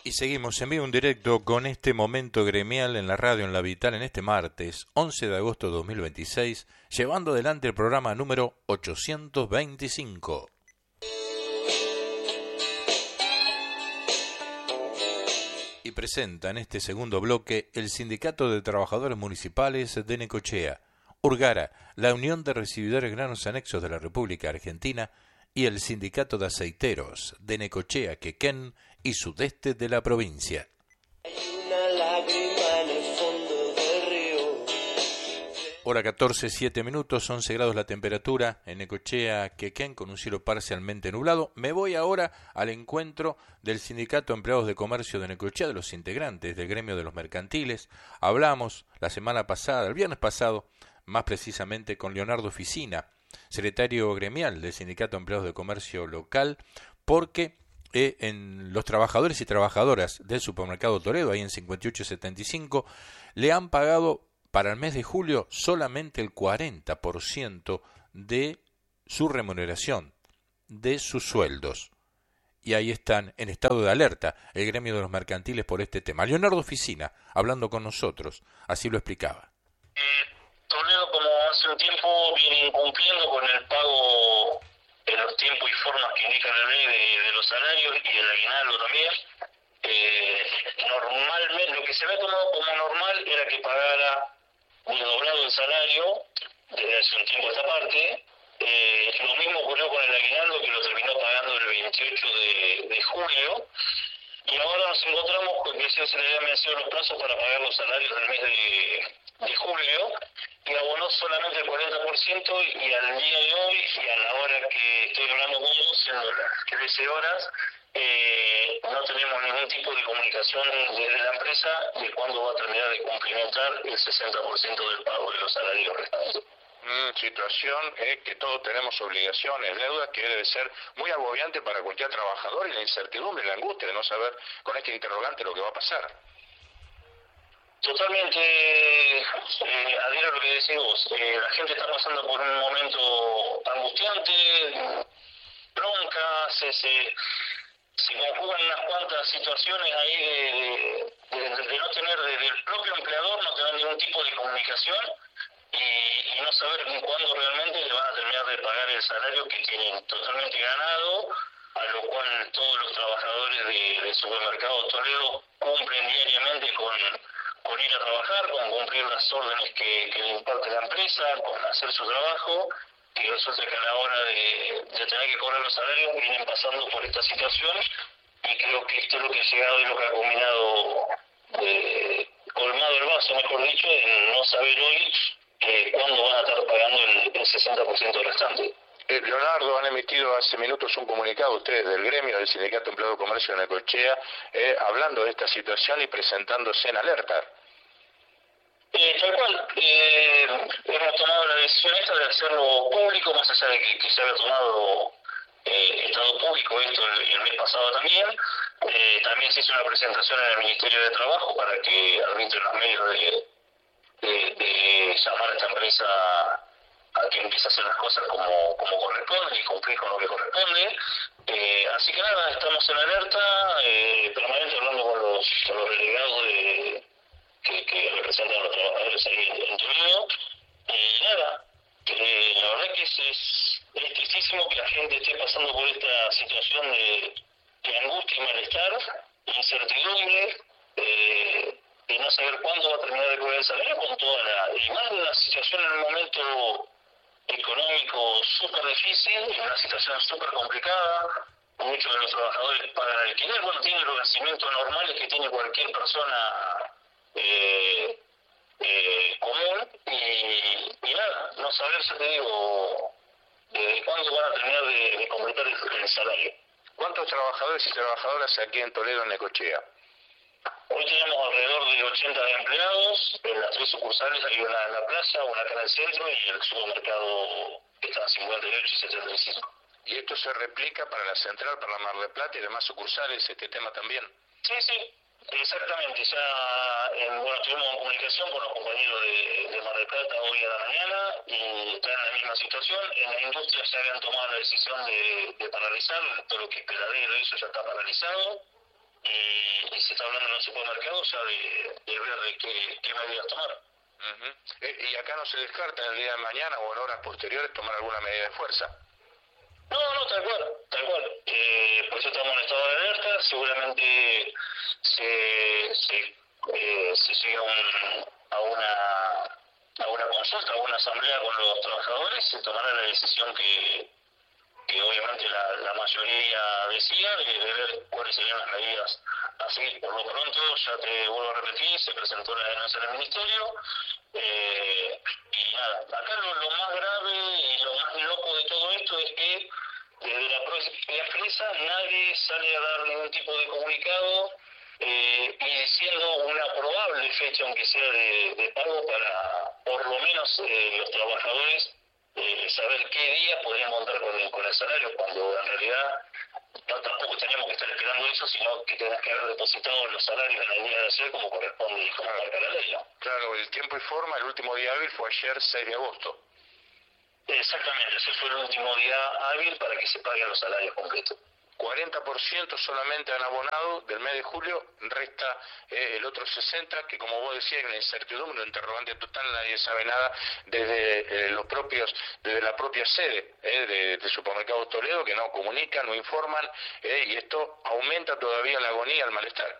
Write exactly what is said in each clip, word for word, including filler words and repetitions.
Y seguimos en vivo en directo con este momento gremial en la radio, en La Vital, en este martes once de agosto de dos mil veintiséis, llevando adelante el programa número ochocientos veinticinco. Y presenta en este segundo bloque el Sindicato de Trabajadores Municipales de Necochea, Urgara, la Unión de Recibidores Granos Anexos de la República Argentina y el Sindicato de Aceiteros de Necochea, Quequén y sudeste de la provincia. Hora catorce, siete minutos, once grados la temperatura en Necochea, Quequén, con un cielo parcialmente nublado. Me voy ahora al encuentro del Sindicato de Empleados de Comercio de Necochea, de los integrantes del gremio de los mercantiles. Hablamos la semana pasada, el viernes pasado, más precisamente con Leonardo Ficina, secretario gremial del Sindicato de Empleados de Comercio local, porque eh, en los trabajadores y trabajadoras del supermercado Toledo, ahí en cincuenta y ocho setenta y cinco, le han pagado para el mes de julio solamente el cuarenta por ciento de su remuneración, de sus sueldos. Y ahí están en estado de alerta el gremio de los mercantiles por este tema. Leonardo Ficina, hablando con nosotros, así lo explicaba. Eh, Toledo, como hace un tiempo, viene incumpliendo con el pago en los tiempos y formas que indica la ley de, de los salarios y el aguinaldo también. Eh, normalmente, lo que se había tomado como normal era que pagara doblado el salario desde hace un tiempo a esta parte. Eh, lo mismo ocurrió con el aguinaldo, que lo terminó pagando el veintiocho de, de julio. Y ahora nos encontramos con que se le habían vencido los plazos para pagar los salarios del mes de, de julio, y abonó solamente el cuarenta por ciento, y al día de hoy, y a la hora que estoy hablando con vos, siendo las trece horas, eh, no tenemos ningún tipo de comunicación desde la empresa de cuándo va a terminar de cumplimentar el sesenta por ciento del pago de los salarios restantes. Mm, situación es que todos tenemos obligaciones, deudas, que debe ser muy agobiante para cualquier trabajador, y la incertidumbre, la angustia de no saber con este interrogante lo que va a pasar. Totalmente, eh, adhiero a lo que decís vos. Eh, la gente está pasando por un momento angustiante, bronca, se, se, se conjugan unas cuantas situaciones ahí de, de, de, de no tener, de, del propio empleador, no tener ningún tipo de comunicación. Y, y no saber cuándo realmente le van a terminar de pagar el salario que tienen totalmente ganado, a lo cual todos los trabajadores de, de supermercado Toledo cumplen diariamente con, con ir a trabajar, con cumplir las órdenes que, que le imparte la empresa, con hacer su trabajo, y resulta que a la hora de, de tener que cobrar los salarios vienen pasando por esta situación, y creo que esto es lo que ha llegado y lo que ha combinado, de, colmado el vaso, mejor dicho, en no saber hoy Eh, cuándo van a estar pagando el, el sesenta por ciento restante. Eh, Leonardo, han emitido hace minutos un comunicado ustedes del gremio del Sindicato de Empleados de Comercio de Necochea, eh, hablando de esta situación y presentándose en alerta. Eh, tal cual, eh, hemos tomado la decisión esta de hacerlo público, más allá de que, que se había tomado eh, estado público esto el, el mes pasado también. Eh, también se hizo una presentación en el Ministerio de Trabajo para que arbitren los medios de De, de llamar a esta empresa a que empiece a hacer las cosas como, como corresponde y cumplir con lo que corresponde. Eh, así que nada, estamos en alerta eh, permanente, hablando con los, con los delegados de, que, que representan a los trabajadores ahí en, en Toledo. Y nada, eh, la verdad que es, es, es tristísimo que la gente esté pasando por esta situación de, de angustia y malestar, incertidumbre, eh, de no saber cuándo va a terminar de cobrar el salario, con toda la, y más de una situación en un momento económico súper difícil, en una situación súper complicada. Muchos de los trabajadores pagan alquiler, bueno, tienen los vencimientos normales que tiene cualquier persona eh, eh, común, y, y nada, no saber, ya te digo, de cuándo van a terminar de, de completar el, el salario. ¿Cuántos trabajadores y trabajadoras aquí en Toledo, en Necochea? Hoy tenemos alrededor de ochenta empleados. En las tres sucursales hay una en la plaza, una acá en el centro, y el supermercado está en cincuenta y ocho y setenta y cinco. ¿Y esto se replica para la central, para la Mar del Plata y demás sucursales, este tema también? Sí, sí, exactamente. Ya en, bueno, tuvimos una comunicación con los compañeros de, de Mar del Plata hoy a la mañana, y están en la misma situación. En la industria ya habían tomado la decisión de, de paralizar todo lo que es peladero, eso ya está paralizado. eh, y se está hablando en los supermercados ya de, de ver de qué, qué medidas tomar. Uh-huh. eh, y acá no se descarta en el día de mañana o en horas posteriores tomar alguna medida de fuerza. No, no, tal cual, tal cual. Eh, por eso estamos en estado de alerta. Seguramente se, se, eh, se llega a, un, a, una, a una consulta, a una asamblea con los trabajadores, se tomará la decisión que, que obviamente la, la mayoría decía, de, de ver cuáles serían las medidas a seguir. Por lo pronto, ya te vuelvo a repetir, se presentó la denuncia en el Ministerio. Eh, y nada, acá lo, lo más grave y lo más loco de todo esto es que desde la propia empresa nadie sale a dar ningún tipo de comunicado eh, y diciendo una probable fecha, aunque sea de, de pago, para por lo menos eh, los trabajadores eh, saber qué día podrían contar con el, con el salario, cuando en realidad no, tampoco teníamos que estar esperando eso, sino que tenés que haber depositado los salarios en el día de ayer como corresponde y como marca la ley, ¿no? Claro, el tiempo y forma, el último día hábil fue ayer, seis de agosto. Exactamente, ese fue el último día hábil para que se paguen los salarios completos. cuarenta por ciento solamente han abonado del mes de julio, resta eh, el otro sesenta por ciento, que como vos decías, hay una incertidumbre, un interrogante total, nadie sabe nada desde eh, los propios, desde la propia sede eh, de, de Supermercados Toledo, que no comunican, no informan, eh, y esto aumenta todavía la agonía, el malestar.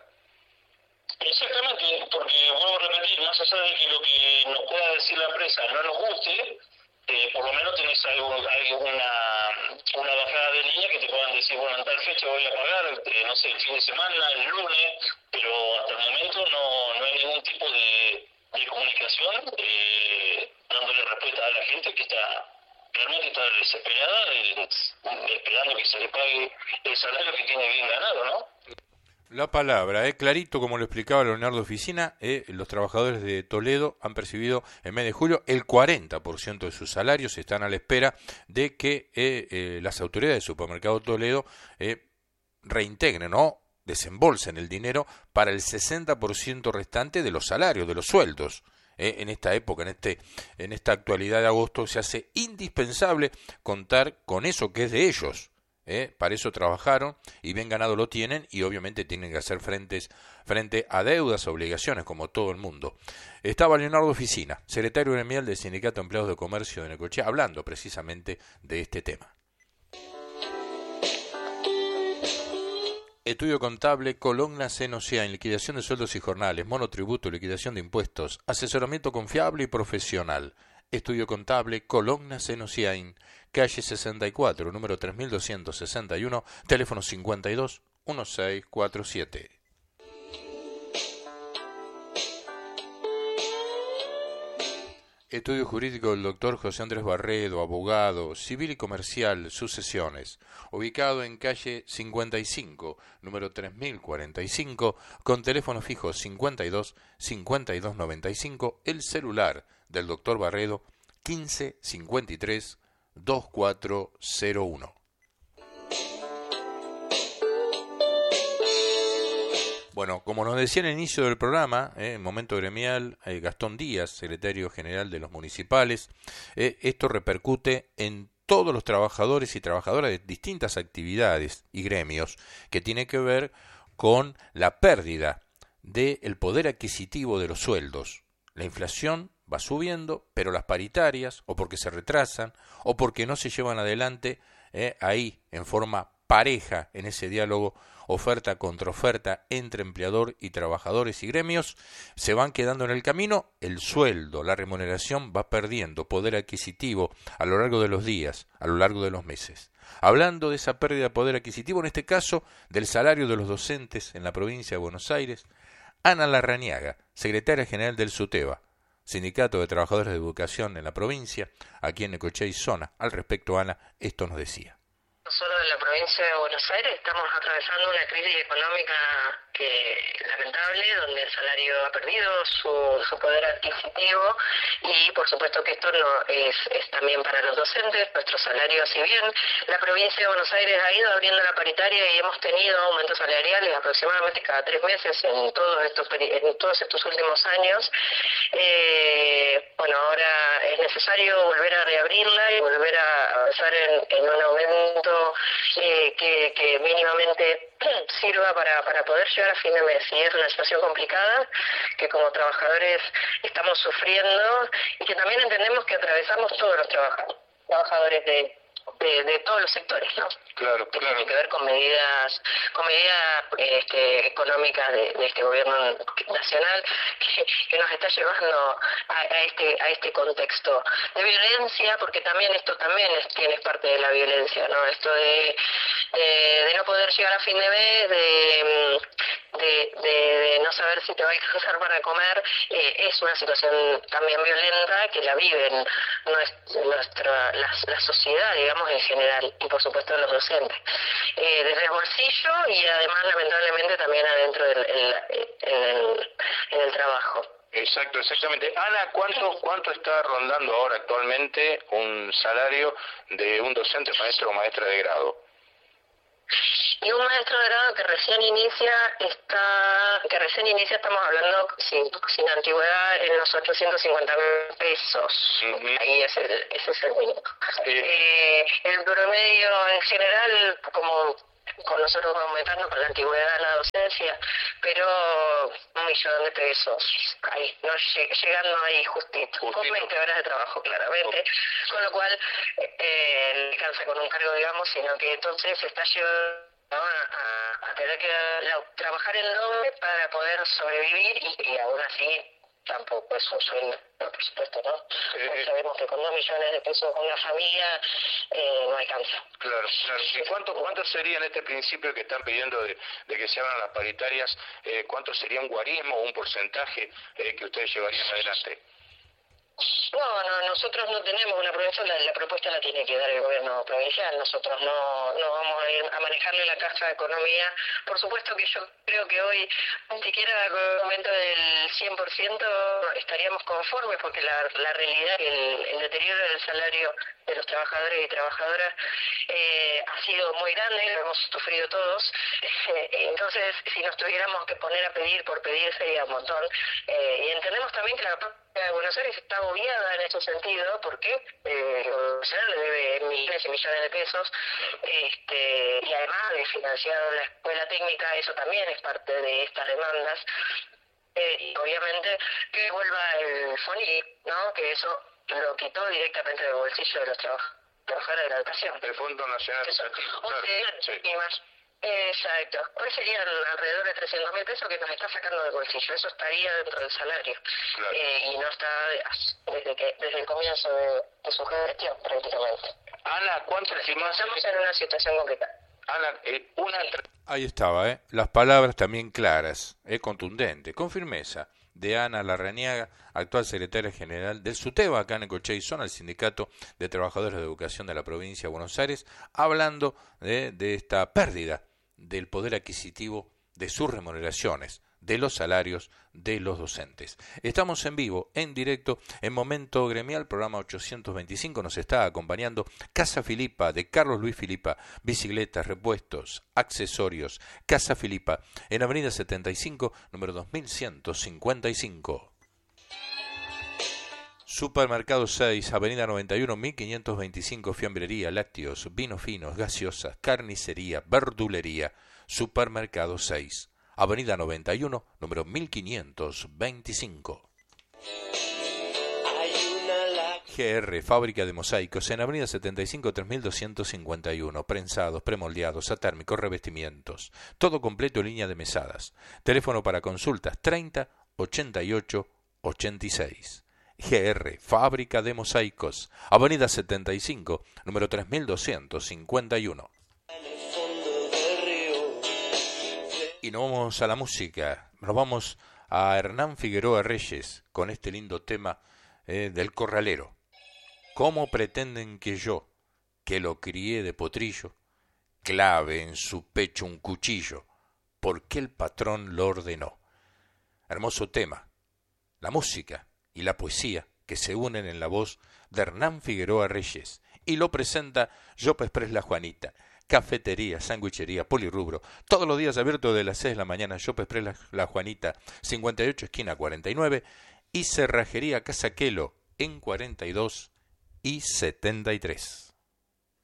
Exactamente, porque vuelvo a repetir, más allá de que lo que nos pueda decir la empresa no nos guste, eh, por lo menos tenés algo, algo una, una bajada de línea que te puedan decir, bueno, en tal fecha voy a pagar, eh, no sé, el fin de semana, el lunes, pero hasta el momento no, no hay ningún tipo de, de comunicación eh, dándole respuesta a la gente que está realmente está desesperada, eh, esperando que se le pague el salario que tiene bien ganado, ¿no? La palabra, eh, clarito como lo explicaba Leonardo Oficina, eh, los trabajadores de Toledo han percibido en mes de julio el cuarenta por ciento de sus salarios, están a la espera de que eh, eh, las autoridades del Supermercado Toledo eh, reintegren o desembolsen el dinero para el sesenta por ciento restante de los salarios, de los sueldos. Eh, en esta época, en este, en esta actualidad de agosto, se hace indispensable contar con eso que es de ellos. Eh, para eso trabajaron y bien ganado lo tienen y obviamente tienen que hacer frentes, frente a deudas, obligaciones como todo el mundo. Estaba Leonardo Oficina, secretario gremial del Sindicato de Empleados de Comercio de Necochea, hablando precisamente de este tema. Estudio contable, Colonna Cenocea, en liquidación de sueldos y jornales, monotributo, liquidación de impuestos, asesoramiento confiable y profesional. Estudio contable, Colonna Cenocea, calle sesenta y cuatro, número tres mil doscientos sesenta y uno, teléfono cincuenta y dos, dieciséis cuarenta y siete. Estudio jurídico del doctor José Andrés Barredo, abogado, civil y comercial, sucesiones, ubicado en calle cincuenta y cinco, número tres mil cuarenta y cinco, con teléfono fijo cincuenta y dos, cincuenta y dos noventa y cinco, el celular del doctor Barredo quince cincuenta y tres veinticuatro cero uno. Bueno, como nos decía en el inicio del programa, eh, en momento gremial, eh, Gastón Díaz, secretario general de los municipales, eh, esto repercute en todos los trabajadores y trabajadoras de distintas actividades y gremios que tiene que ver con la pérdida del poder adquisitivo de los sueldos. La inflación va subiendo, pero las paritarias, o porque se retrasan, o porque no se llevan adelante eh, ahí en forma pareja en ese diálogo oferta contra oferta entre empleador y trabajadores y gremios, se van quedando en el camino, el sueldo, la remuneración va perdiendo poder adquisitivo a lo largo de los días, a lo largo de los meses. Hablando de esa pérdida de poder adquisitivo, en este caso del salario de los docentes en la provincia de Buenos Aires, Ana Larrañaga, secretaria general del SUTEBA, Sindicato de Trabajadores de Educación en la provincia, aquí en Necochea y zona. Al respecto, Ana, esto nos decía. Nosotros en la provincia de Buenos Aires estamos atravesando una crisis económica que lamentable, donde el salario ha perdido su, su poder adquisitivo y por supuesto que esto no es, es también para los docentes. Nuestro salario, si bien la provincia de Buenos Aires ha ido abriendo la paritaria y hemos tenido aumentos salariales aproximadamente cada tres meses en todos estos en todos estos últimos años, eh, bueno, ahora es necesario volver a reabrirla y volver a avanzar en, en un aumento eh, que, que mínimamente sirva para, para poder llegar a fin de mes. Y es una situación complicada que como trabajadores estamos sufriendo y que también entendemos que atravesamos todos los trabajadores, trabajadores de De, de todos los sectores, ¿no? Claro, que claro. tiene que ver con medidas, con medidas este, económicas de, de este gobierno nacional que, que nos está llevando a, a este a este contexto de violencia, porque también esto también es, tiene parte de la violencia, ¿no? Esto de, de, de no poder llegar a fin de mes, de, de, de, de no saber si te va a alcanzar para comer, eh, es una situación también violenta que la viven nuestra la, la sociedad, digamos, en general, y por supuesto los docentes, eh, desde el bolsillo y además lamentablemente también adentro del el, en, el, en el trabajo. Exacto, exactamente. Ana, ¿cuánto cuánto está rondando ahora actualmente un salario de un docente, maestro o maestra de grado? Y un maestro de grado que recién inicia, está que recién inicia estamos hablando sin, sin antigüedad en los ochocientos cincuenta mil pesos. Uh-huh. Ahí es el, ese es el mínimo. Sí. Eh, el promedio en general, como con nosotros aumentando con la antigüedad de la docencia, pero un millón de pesos, ahí, no llegando ahí justito, justito. Con veinte horas de trabajo claramente, oh. Con lo cual eh, no alcanza con un cargo, digamos, sino que entonces se está llevando ¿no? a, a tener que la, trabajar el doble para poder sobrevivir y, y aún así tampoco es un sueldo, por supuesto, ¿no? Eh, sabemos que con dos millones de pesos con una familia eh, no alcanza. Claro, claro. ¿Y cuánto, cuánto sería en este principio que están pidiendo de, de que se hagan las paritarias, eh, cuánto sería un guarismo o un porcentaje eh, que ustedes llevarían adelante? No, no, nosotros no tenemos una provincia, la, la propuesta la tiene que dar el gobierno provincial, nosotros no, no vamos a ir a manejarle la caja de economía. Por supuesto que yo creo que hoy, ni siquiera con el aumento del cien por ciento estaríamos conformes, porque la, la realidad, el, el deterioro del salario de los trabajadores y trabajadoras eh, ha sido muy grande, lo hemos sufrido todos, eh, entonces si nos tuviéramos que poner a pedir por pedir sería un montón, eh, y entendemos también que la de Buenos Aires está obviada en ese sentido porque eh, el gobierno nacional le debe millones y millones de pesos, este, y además de financiar la escuela técnica, eso también es parte de estas demandas, eh, y obviamente que vuelva el FONI, ¿no? Que eso lo quitó directamente del bolsillo de los trabajadores de la educación. El Fondo Nacional Educativo. O sea, sí. Y más. Exacto. Hoy serían alrededor de trescientos mil pesos que nos está sacando del bolsillo. Eso estaría dentro del salario. Claro. Eh, y no está desde que desde el comienzo de, de su gestión, prácticamente. Ana, ¿cuánto estimás? Estamos en una situación complicada. Ana, eh, una... Ahí estaba, ¿eh? Las palabras también claras, ¿eh? Contundentes, con firmeza, de Ana Larrañaga, actual secretaria general del SUTEBA, acá en Necochea y Zona, el Sindicato de Trabajadores de Educación de la Provincia de Buenos Aires, hablando de, de esta pérdida del poder adquisitivo de sus remuneraciones, de los salarios de los docentes. Estamos en vivo, en directo, en Momento Gremial, programa ochocientos veinticinco, nos está acompañando Casa Filipa, de Carlos Luis Filipa, bicicletas, repuestos, accesorios, Casa Filipa, en Avenida setenta y cinco, número dos mil ciento cincuenta y cinco. Supermercado seis, Avenida noventa y uno, mil quinientos veinticinco, fiambrería, lácteos, vinos finos, gaseosas, carnicería, verdulería. Supermercado seis, Avenida noventa y uno, número mil quinientos veinticinco. G R, fábrica de mosaicos, en Avenida setenta y cinco, tres mil doscientos cincuenta y uno, prensados, premoldeados, atérmicos, revestimientos, todo completo en línea de mesadas. Teléfono para consultas treinta, ochenta y ocho, ochenta y seis. G R, fábrica de mosaicos, Avenida setenta y cinco, número tres mil doscientos cincuenta y uno. Y nos vamos a la música, nos vamos a Hernán Figueroa Reyes con este lindo tema eh, del Corralero. ¿Cómo pretenden que yo, que lo crié de potrillo, clave en su pecho un cuchillo? Porque el patrón lo ordenó. Hermoso tema, la música y la poesía que se unen en la voz de Hernán Figueroa Reyes, y lo presenta Jope Express La Juanita. Cafetería, sandwichería, polirrubro, todos los días abiertos de las seis de la mañana. Jope Express La, La Juanita, cincuenta y ocho esquina cuarenta y nueve, y Cerrajería Casa Quelo en cuarenta y dos y setenta y tres.